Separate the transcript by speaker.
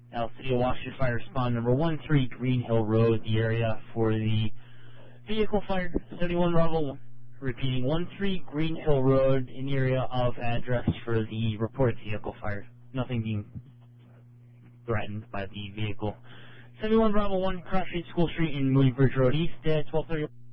Speaker 1: City of Washington Fire Respond number 13 Green Hill Road, the area for the vehicle fire. 71 Bravo 1. Repeating 13 Green Hill Road in the area of address for the reported vehicle fire. Nothing being threatened by the vehicle. 71 Bravo 1, Cross Street, School Street in Moody Bridge Road East at 12:30.